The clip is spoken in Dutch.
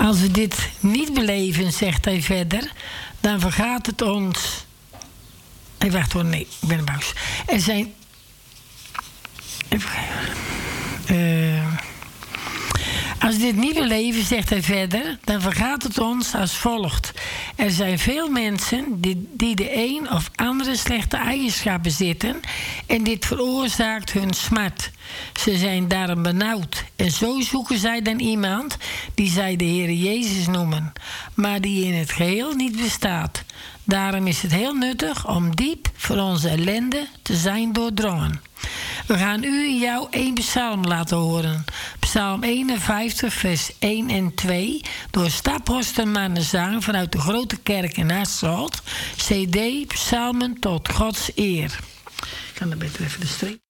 Als we dit niet beleven, zegt hij verder, dan vergaat het ons. Hey, wacht hoor, nee, ik ben boos. Er zijn... Als we dit niet beleven, zegt hij verder, dan vergaat het ons als volgt. Er zijn veel mensen die de een of andere slechte eigenschap bezitten en dit veroorzaakt hun smart. Ze zijn daarom benauwd en zo zoeken zij dan iemand die zij de Heer Jezus noemen, maar die in het geheel niet bestaat. Daarom is het heel nuttig om diep voor onze ellende te zijn doordrongen. We gaan u en jou 1 psalm laten horen. Psalm 51, vers 1 en 2... door Staphorst en Mannenzang vanuit de Grote Kerk in Hasselt. CD Psalmen tot Gods eer. Ik ga dan beter even de streep.